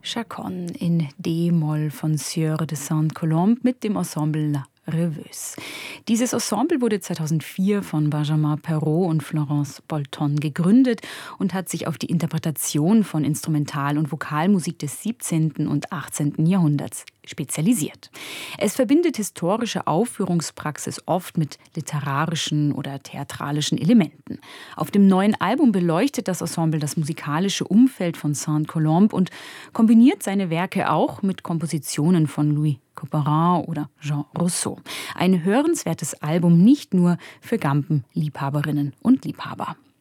Chaconne in D-Moll von Sieur de Saint-Colombe mit dem Ensemble La Rêveuse. Dieses Ensemble wurde 2004 von Benjamin Perrault und Florence Bolton gegründet und hat sich auf die Interpretation von Instrumental- und Vokalmusik des 17. und 18. Jahrhunderts spezialisiert. Es verbindet historische Aufführungspraxis oft mit literarischen oder theatralischen Elementen. Auf dem neuen Album beleuchtet das Ensemble das musikalische Umfeld von Saint-Colombe und kombiniert seine Werke auch mit Kompositionen von Louis Couperin oder Jean Rousseau. Ein hörenswertes Album nicht nur für Gampen-Liebhaberinnen und Liebhaber.